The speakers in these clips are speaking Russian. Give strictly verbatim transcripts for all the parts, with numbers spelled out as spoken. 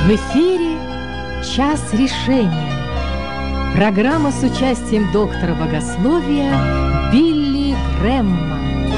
В эфире «Час решения». Программа с участием доктора богословия Билли Грэмма.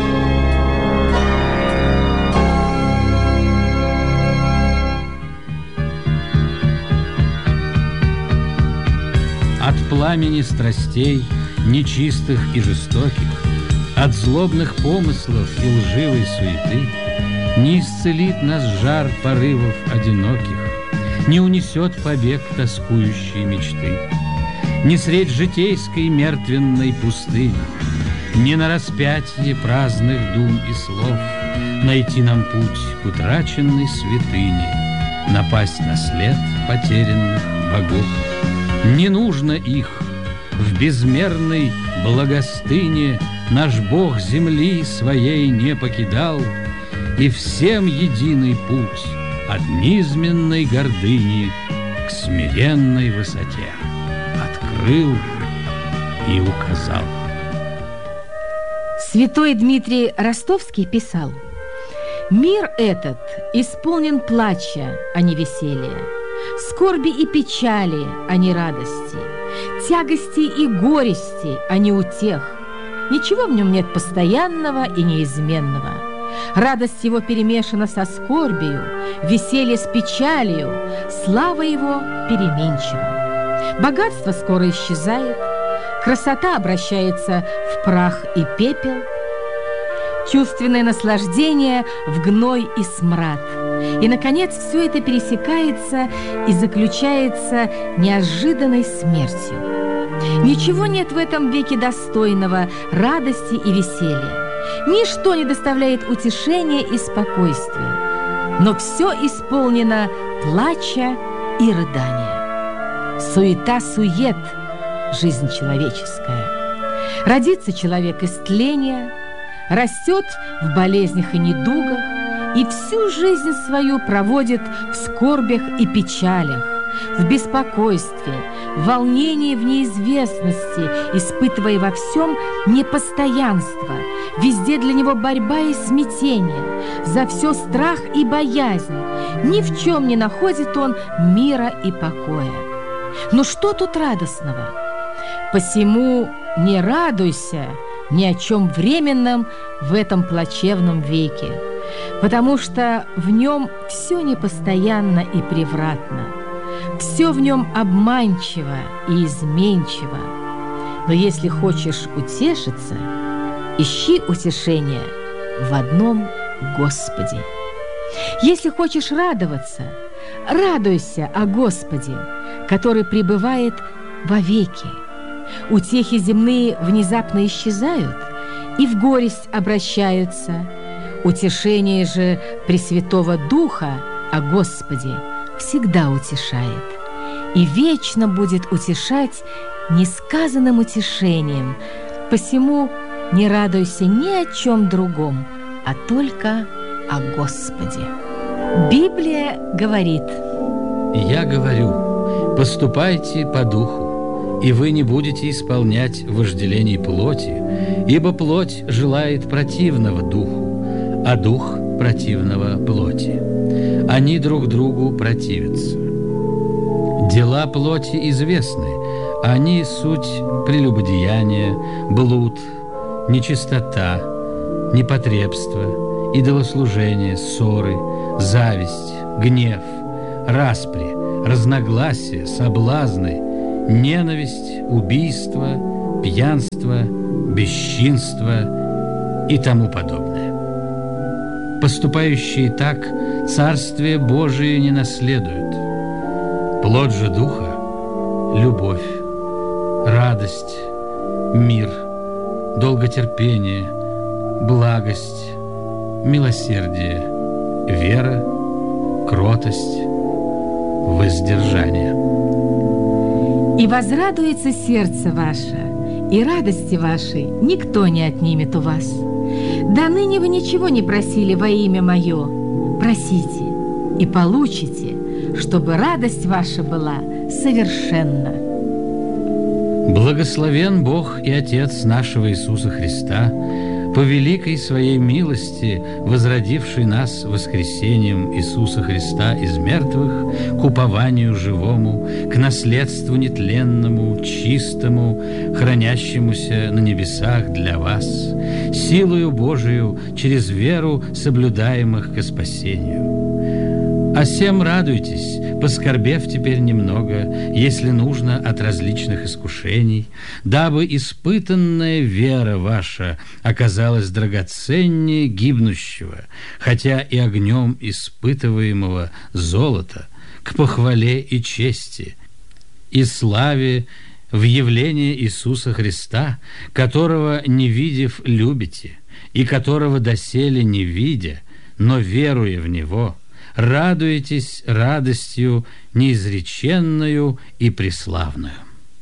От пламени страстей, нечистых и жестоких, от злобных помыслов и лживой суеты не исцелит нас жар порывов одиноких, не унесет побег тоскующие мечты. Не средь житейской мертвенной пустыни, не на распятие праздных дум и слов найти нам путь к утраченной святыне, напасть на след потерянных богов. Не нужно их, в безмерной благостыне наш Бог земли своей не покидал, и всем единый путь от низменной гордыни к смиренной высоте открыл и указал. Святой Дмитрий Ростовский писал: «Мир этот исполнен плача, а не веселья, скорби и печали, а не радости, тягости и горести, а не утех. Ничего в нем нет постоянного и неизменного. Радость его перемешана со скорбию, веселье с печалью, слава его переменчива. Богатство скоро исчезает, красота обращается в прах и пепел, чувственное наслаждение в гной и смрад. И, наконец, все это пересекается и заключается неожиданной смертью. Ничего нет в этом веке достойного радости и веселья. Ничто не доставляет утешения и спокойствия, но все исполнено плача и рыдания. Суета-сует – жизнь человеческая. Родится человек из тления, растет в болезнях и недугах, и всю жизнь свою проводит в скорбях и печалях, в беспокойстве, в волнении, в неизвестности, испытывая во всем непостоянство, везде для него борьба и смятение, за все страх и боязнь, ни в чем не находит он мира и покоя. Но что тут радостного? Посему не радуйся ни о чем временном в этом плачевном веке, потому что в нем все непостоянно и превратно, все в нем обманчиво и изменчиво. Но если хочешь утешиться, ищи утешение в одном Господе. Если хочешь радоваться, радуйся о Господе, который пребывает вовеки. Утехи земные внезапно исчезают и в горесть обращаются. Утешение же Пресвятого Духа о Господе всегда утешает и вечно будет утешать несказанным утешением. Посему не радуйся ни о чем другом, а только о Господе. Библия говорит: «Я говорю, поступайте по духу, и вы не будете исполнять вожделений плоти, ибо плоть желает противного духу, а дух противного плоти. Они друг другу противятся. Дела плоти известны, они суть прелюбодеяние, блуд, нечистота, непотребство, идолослужение, ссоры, зависть, гнев, распри, разногласия, соблазны, ненависть, убийство, пьянство, бесчинство и тому подобное. Поступающие так Царствие Божие не наследуют. Плод же Духа – любовь, радость, мир, долготерпение, благость, милосердие, вера, кротость, воздержание. И возрадуется сердце ваше, и радости вашей никто не отнимет у вас. До ныне вы ничего не просили во имя Мое. Просите и получите, чтобы радость ваша была совершенна». Благословен Бог и Отец нашего Иисуса Христа, по великой своей милости, возродивший нас воскресением Иисуса Христа из мертвых к упованию живому, к наследству нетленному, чистому, хранящемуся на небесах для вас, силою Божию через веру соблюдаемых ко спасению. А сем радуйтесь, поскорбев теперь немного, если нужно, от различных искушений, дабы испытанная вера ваша оказалась драгоценнее гибнущего, хотя и огнем испытываемого золота, к похвале и чести, и славе в явлении Иисуса Христа, которого, не видев, любите, и которого доселе не видя, но веруя в Него, радуетесь радостью неизреченную и преславную.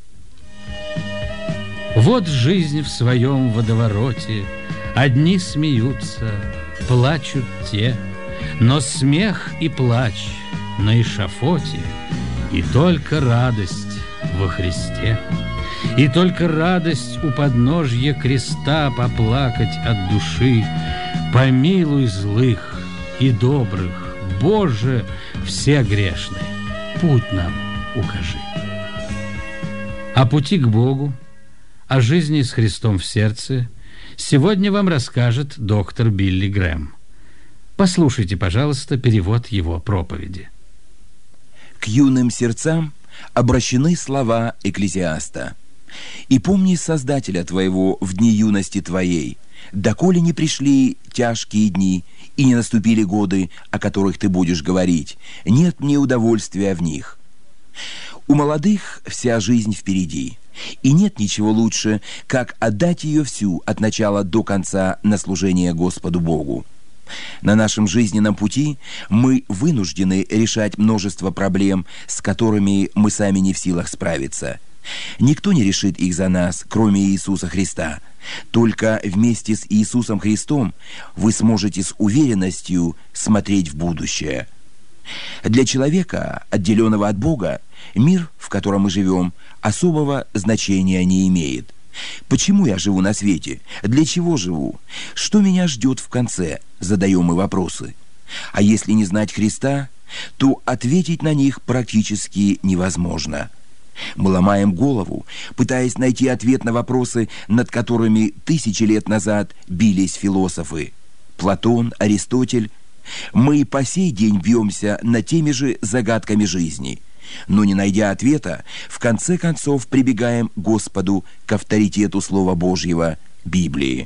Вот жизнь в своем водовороте, одни смеются, плачут те, но смех и плач на эшафоте, и только радость во Христе, и только радость у подножья креста поплакать от души. Помилуй злых и добрых, Боже, все грешные, путь нам укажи. О пути к Богу, о жизни с Христом в сердце сегодня вам расскажет доктор Билли Грэм. Послушайте, пожалуйста, перевод его проповеди. К юным сердцам обращены слова Экклезиаста. «И помни Создателя твоего в дни юности твоей, доколе не пришли тяжкие дни, и не наступили годы, о которых ты будешь говорить, нет мне удовольствия в них». У молодых вся жизнь впереди, и нет ничего лучше, как отдать ее всю от начала до конца на служение Господу Богу. На нашем жизненном пути мы вынуждены решать множество проблем, с которыми мы сами не в силах справиться. Никто не решит их за нас, кроме Иисуса Христа. Только вместе с Иисусом Христом вы сможете с уверенностью смотреть в будущее. Для человека, отделенного от Бога, мир, в котором мы живем, особого значения не имеет. Почему я живу на свете? Для чего живу? Что меня ждет в конце? Задаем мы вопросы. А если не знать Христа, то ответить на них практически невозможно. Мы ломаем голову, пытаясь найти ответ на вопросы, над которыми тысячи лет назад бились философы. Платон, Аристотель. Мы и по сей день бьемся над теми же загадками жизни. Но, не найдя ответа, в конце концов прибегаем к Господу, к авторитету Слова Божьего, Библии.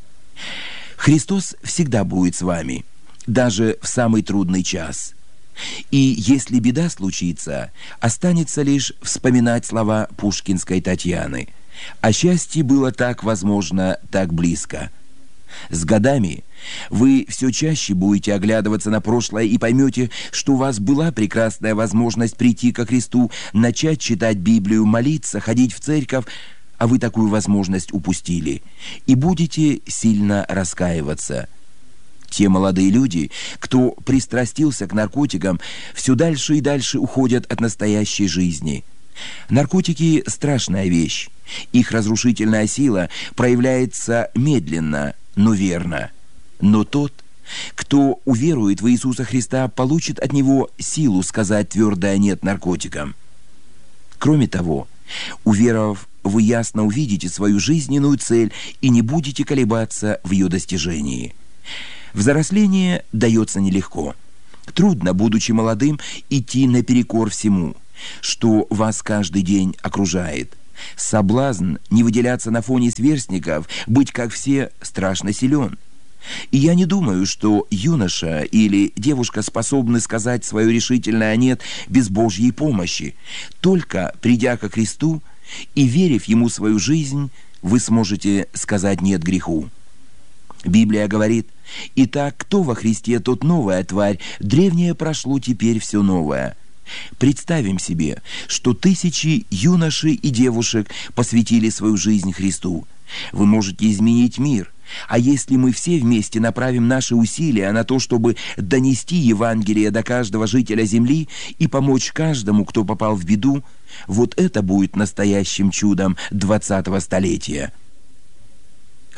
Христос всегда будет с вами, даже в самый трудный час. И если беда случится, останется лишь вспоминать слова пушкинской Татьяны: «О счастье было так возможно, так близко». С годами вы все чаще будете оглядываться на прошлое и поймете, что у вас была прекрасная возможность прийти ко Христу, начать читать Библию, молиться, ходить в церковь, а вы такую возможность упустили, и будете сильно раскаиваться. Те молодые люди, кто пристрастился к наркотикам, все дальше и дальше уходят от настоящей жизни. Наркотики – страшная вещь. Их разрушительная сила проявляется медленно, но верно. Но тот, кто уверует в Иисуса Христа, получит от Него силу сказать твердое «нет» наркотикам. Кроме того, уверовав, вы ясно увидите свою жизненную цель и не будете колебаться в ее достижении. Взросление дается нелегко. Трудно, будучи молодым, идти наперекор всему, что вас каждый день окружает. Соблазн не выделяться на фоне сверстников, быть как все, страшно силен. И я не думаю, что юноша или девушка способны сказать свое решительное «нет» без Божьей помощи. Только придя ко Христу и верив Ему свою жизнь, вы сможете сказать «нет» греху. Библия говорит: «Итак, кто во Христе, тот новая тварь, древнее прошло, теперь все новое». Представим себе, что тысячи юношей и девушек посвятили свою жизнь Христу. Вы можете изменить мир. А если мы все вместе направим наши усилия на то, чтобы донести Евангелие до каждого жителя земли и помочь каждому, кто попал в беду, вот это будет настоящим чудом двадцатого столетия.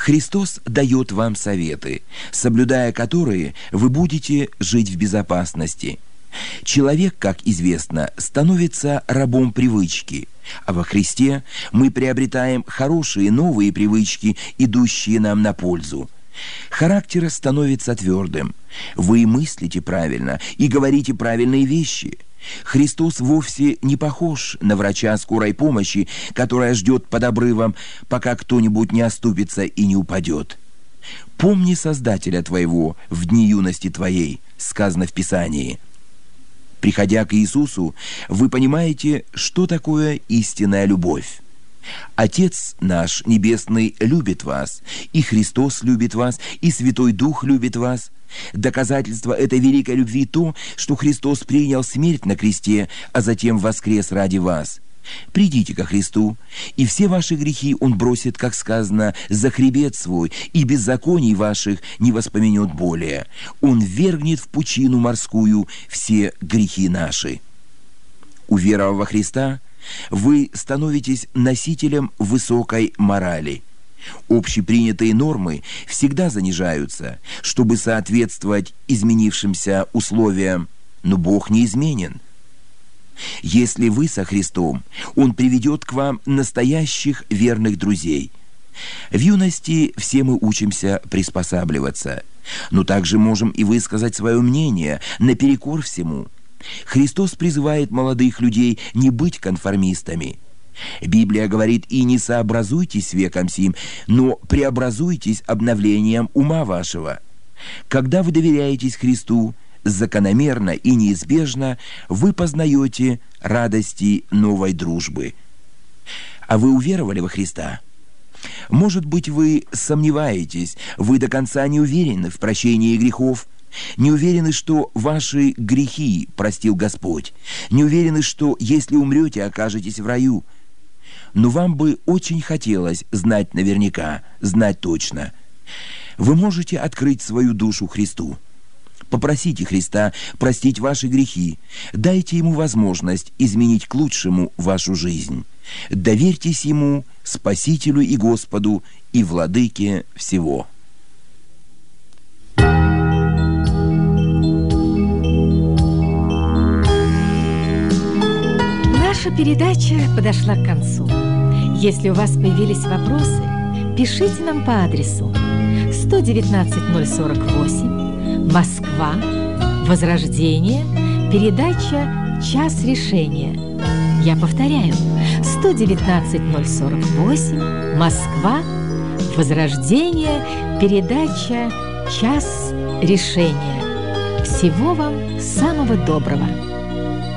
Христос дает вам советы, соблюдая которые вы будете жить в безопасности. Человек, как известно, становится рабом привычки, а во Христе мы приобретаем хорошие новые привычки, идущие нам на пользу. Характер становится твердым. Вы мыслите правильно и говорите правильные вещи. Христос вовсе не похож на врача скорой помощи, которая ждет под обрывом, пока кто-нибудь не оступится и не упадет. «Помни Создателя твоего в дни юности твоей», сказано в Писании. Приходя к Иисусу, вы понимаете, что такое истинная любовь. Отец наш Небесный любит вас, и Христос любит вас, и Святой Дух любит вас. Доказательство этой великой любви то, что Христос принял смерть на кресте, а затем воскрес ради вас. Придите ко Христу, и все ваши грехи Он бросит, как сказано, за хребет свой, и беззаконий ваших не воспомянет более. Он ввергнет в пучину морскую все грехи наши. Уверовав во Христа, вы становитесь носителем высокой морали. Общепринятые нормы всегда занижаются, чтобы соответствовать изменившимся условиям, но Бог неизменен. Если вы со Христом, Он приведет к вам настоящих верных друзей. В юности все мы учимся приспосабливаться, но также можем и высказать свое мнение наперекор всему. Христос призывает молодых людей не быть конформистами. Библия говорит: «И не сообразуйтесь веком сим, но преобразуйтесь обновлением ума вашего». Когда вы доверяетесь Христу, закономерно и неизбежно вы познаете радости новой дружбы. А вы уверовали во Христа? Может быть, вы сомневаетесь, вы до конца не уверены в прощении грехов, не уверены, что ваши грехи простил Господь, не уверены, что если умрете, окажетесь в раю. Но вам бы очень хотелось знать наверняка, знать точно. Вы можете открыть свою душу Христу. Попросите Христа простить ваши грехи. Дайте Ему возможность изменить к лучшему вашу жизнь. Доверьтесь Ему, Спасителю и Господу, и Владыке всего. Наша передача подошла к концу. Если у вас появились вопросы, пишите нам по адресу сто девятнадцать ноль сорок восемь, Москва, Возрождение, передача «Час решения». Я повторяю, сто девятнадцать ноль сорок восемь, Москва, Возрождение, передача «Час решения». Всего вам самого доброго!